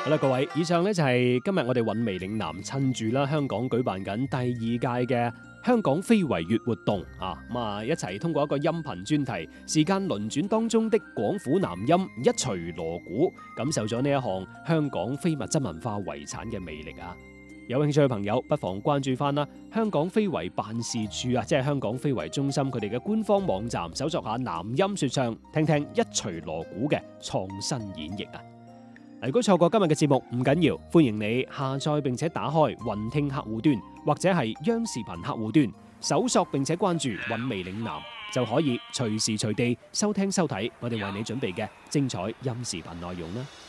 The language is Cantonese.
好啦，各位，以上呢就係今日我哋韻味嶺南趁住啦香港舉辦緊第二屆嘅香港非遺月活動啊，一齊通過一個音頻專題，時間輪轉當中的廣府南音一錘鑼鼓，感受咗呢一項香港非物質文化遺產嘅魅力啊！有興趣嘅朋友不妨關注翻啦，香港非遺辦事處啊，即係香港非遺中心佢哋嘅官方網站，搜索下南音說唱，聽聽一錘鑼鼓嘅創新演繹啊！如果錯過今日嘅節目唔緊要，歡迎你下載並且打開雲聽客戶端或者係央視頻客戶端，搜索並且關注韻味嶺南，就可以隨時隨地收聽收睇我哋為你準備嘅精彩音視頻內容啦。